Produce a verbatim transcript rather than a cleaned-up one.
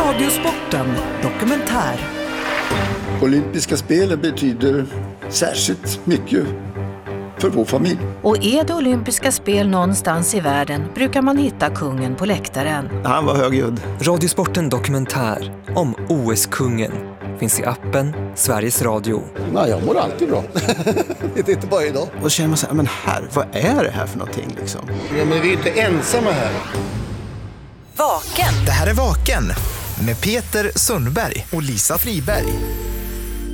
Radiosporten dokumentär. Olympiska spelen betyder särskilt mycket för vår familj. Och är det olympiska spel någonstans i världen brukar man hitta kungen på läktaren. Han var högljudd. Radiosporten dokumentär om O S-kungen finns i appen Sveriges Radio. Nej, jag mår alltid bra. Det är inte bara idag. Och då känner man så här, men här, vad är det här för någonting liksom? Ja, men vi är inte ensamma här. Vaken. Det här är Vaken med Peter Sundberg och Lisa Friberg.